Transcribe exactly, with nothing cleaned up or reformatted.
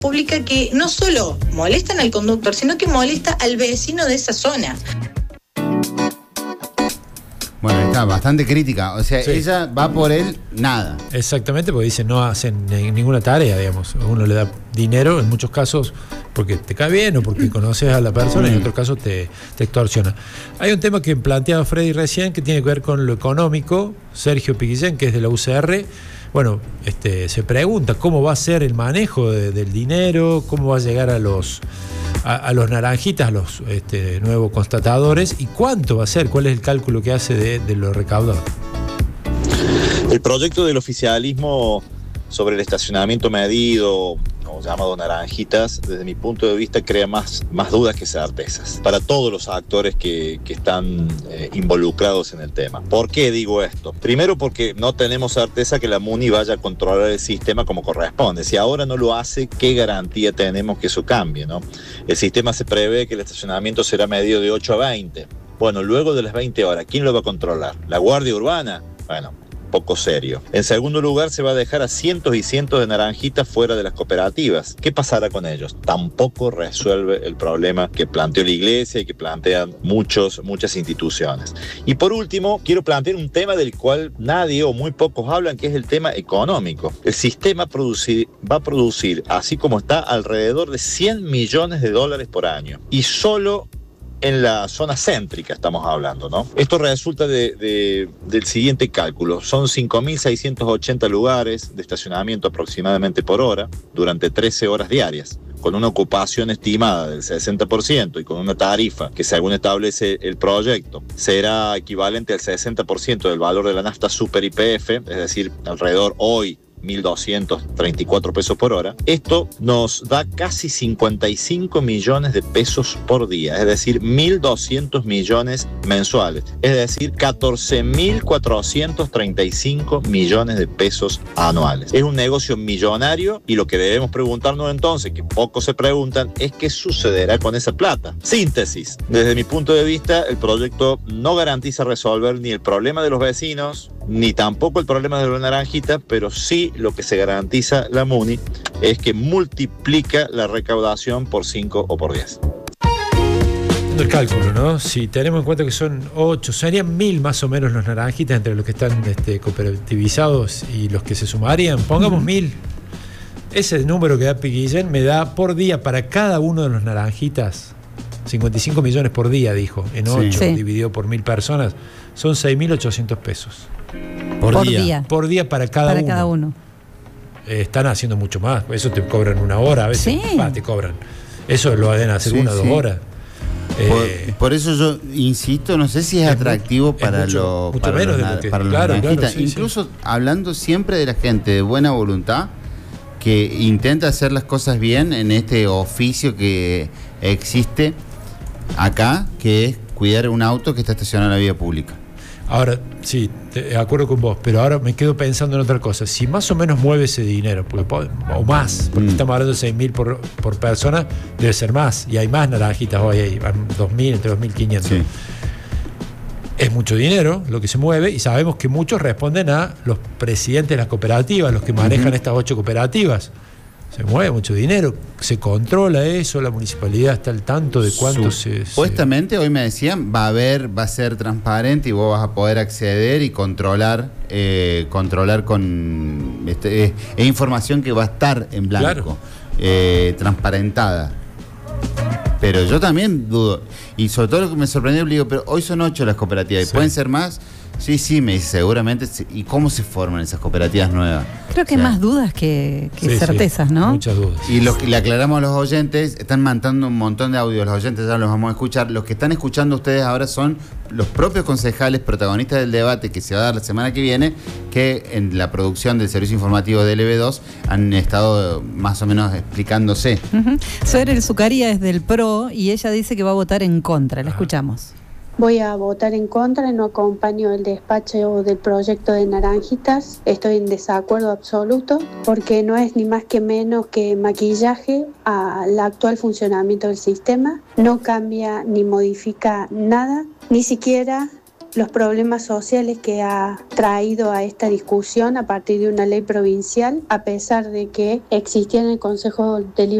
pública que no solo molestan al conductor, sino que molesta al vecino de esa zona. Bueno, está bastante crítica. O sea, sí. Ella va por él, nada. Exactamente, porque dice no hacen ninguna tarea, digamos. Uno le da dinero, en muchos casos, porque te cae bien o porque conoces a la persona, y en otros casos te, te extorsiona. Hay un tema que planteaba Freddy recién, que tiene que ver con lo económico. Sergio Piquillén, que es de la U C R, bueno, este, se pregunta cómo va a ser el manejo de, del dinero, cómo va a llegar a los a, a los naranjitas, a los este, nuevos constatadores, y cuánto va a ser, cuál es el cálculo que hace de, de lo recaudado. El proyecto del oficialismo sobre el estacionamiento medido, o llamado naranjitas, desde mi punto de vista crea más, más dudas que certezas para todos los actores que, que están eh, involucrados en el tema. ¿Por qué digo esto? Primero, porque no tenemos certeza que la MUNI vaya a controlar el sistema como corresponde. Si ahora no lo hace, ¿qué garantía tenemos que eso cambie, ¿no? El sistema se prevé que el estacionamiento será medido de ocho a veinte. Bueno, luego de las veinte horas, ¿quién lo va a controlar? ¿La Guardia Urbana? Bueno, poco serio. En segundo lugar, se va a dejar a cientos y cientos de naranjitas fuera de las cooperativas. ¿Qué pasará con ellos? Tampoco resuelve el problema que planteó la Iglesia y que plantean muchos, muchas instituciones. Y por último, quiero plantear un tema del cual nadie o muy pocos hablan, que es el tema económico. El sistema producir, va a producir, así como está, alrededor de cien millones de dólares por año. Y solo en la zona céntrica estamos hablando, ¿no? Esto resulta de, de, del siguiente cálculo. Son cinco mil seiscientos ochenta lugares de estacionamiento aproximadamente por hora durante trece horas diarias, con una ocupación estimada del sesenta por ciento y con una tarifa que, según establece el proyecto, será equivalente al sesenta por ciento del valor de la nafta super Y P F, es decir, alrededor hoy mil doscientos treinta y cuatro pesos por hora. Esto nos da casi cincuenta y cinco millones de pesos por día, es decir, mil doscientos millones mensuales, es decir, catorce mil cuatrocientos treinta y cinco millones de pesos anuales. Es un negocio millonario y lo que debemos preguntarnos entonces, que pocos se preguntan, es qué sucederá con esa plata. Síntesis. Desde mi punto de vista, el proyecto no garantiza resolver ni el problema de los vecinos, ni tampoco el problema de los naranjitas, pero sí lo que se garantiza la MUNI es que multiplica la recaudación por cinco o por diez. El cálculo, ¿no? Si tenemos en cuenta que son ocho, serían mil más o menos los naranjitas entre los que están este, cooperativizados y los que se sumarían. Pongamos mil. Ese número que da Piquillén me da por día para cada uno de los naranjitas, cincuenta y cinco millones por día, dijo, en ocho, sí. Dividido por mil personas, son seis mil ochocientos pesos. Por, por día. día. Por día para cada para uno. Cada uno. Eh, están haciendo mucho más. Eso te cobran una hora, a veces sí. ah, te cobran. Eso lo deben hacer sí, una o sí. dos horas. Por, eh, por eso yo insisto, no sé si es, es atractivo es para, mucho, lo, mucho para menos los, de lo que, para claro, los claro, sí, incluso sí. hablando siempre de la gente de buena voluntad que intenta hacer las cosas bien en este oficio que existe acá, que es cuidar un auto que está estacionado en la vía pública. Ahora, sí, de acuerdo con vos, pero ahora me quedo pensando en otra cosa. Si más o menos mueve ese dinero, porque, o más, porque mm. estamos hablando de seis mil por, por persona, debe ser más, y hay más naranjitas hoy, hay dos mil, entre dos mil quinientos. Sí. Es mucho dinero lo que se mueve, y sabemos que muchos responden a los presidentes de las cooperativas, los que manejan uh-huh. estas ocho cooperativas. Se mueve mucho dinero, se controla eso, la municipalidad está al tanto de cuánto se... Supuestamente, se... hoy me decían, va a haber, va a ser transparente y vos vas a poder acceder y controlar, eh, controlar con... Este, es, es información que va a estar en blanco, claro. eh, transparentada. Pero yo también dudo, y sobre todo lo que me sorprendió, le digo, pero hoy son ocho las cooperativas, sí. ¿Y pueden ser más? Sí, sí, me dice, seguramente. ¿Y cómo se forman esas cooperativas nuevas? Creo que o sea, hay más dudas que, que sí, certezas, sí, ¿no? Muchas dudas. Y lo que le aclaramos a los oyentes, están mandando un montón de audios, los oyentes ya los vamos a escuchar. Los que están escuchando ustedes ahora son los propios concejales protagonistas del debate que se va a dar la semana que viene, que en la producción del servicio informativo de L B dos han estado más o menos explicándose. Uh-huh. Soler Zucaría es del P R O y ella dice que va a votar en contra. La escuchamos. Voy a votar en contra, no acompaño el despacho del proyecto de naranjitas, estoy en desacuerdo absoluto porque no es ni más que menos que maquillaje al actual funcionamiento del sistema, no cambia ni modifica nada, ni siquiera los problemas sociales que ha traído a esta discusión a partir de una ley provincial, a pesar de que existía en el Consejo Deliberativo